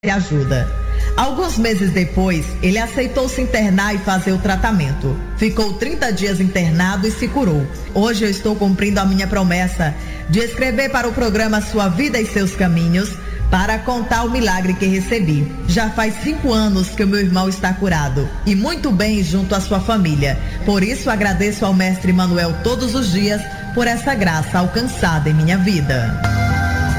ajuda. Alguns meses depois, ele aceitou se internar e fazer o tratamento. Ficou 30 dias internado e se curou. Hoje eu estou cumprindo a minha promessa de escrever para o programa Sua Vida e Seus Caminhos para contar o milagre que recebi. Já faz 5 anos que o meu irmão está curado e muito bem junto à sua família. Por isso agradeço ao mestre Manuel todos os dias por essa graça alcançada em minha vida.